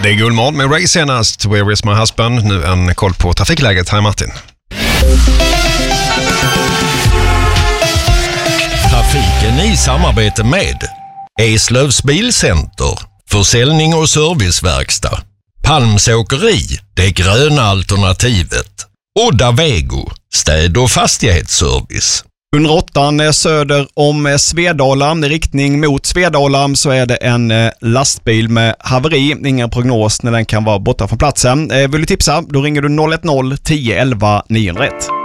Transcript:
Det är Gullmorgon med Ray senast, Where is my husband? Nu en koll på trafikläget. Här Martin. Trafiken i samarbete med Eslövs Bilcenter, försäljning och serviceverkstad. Palms åkeri, det gröna alternativet. Odda Vego, städ- och fastighetsservice. 108 söder om Svedala, i riktning mot Svedala så är det en lastbil med haveri. Ingen prognos när den kan vara borta från platsen. Vill du tipsa? Då ringer du 010 11 901.